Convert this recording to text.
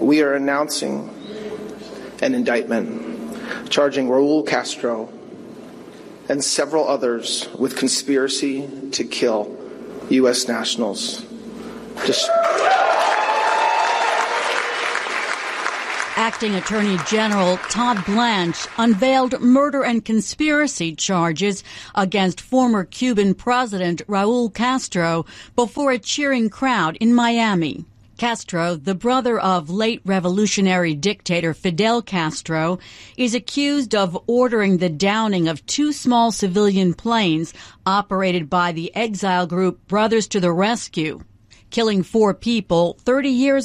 we are announcing an indictment charging Raul Castro and several others with conspiracy to kill U.S. nationals. Acting Attorney General Todd Blanche unveiled murder and conspiracy charges against former Cuban President Raul Castro before a cheering crowd in Miami. Castro, the brother of late revolutionary dictator Fidel Castro, is accused of ordering the downing of 2 small civilian planes operated by the exile group Brothers to the Rescue, killing 4 people 30 years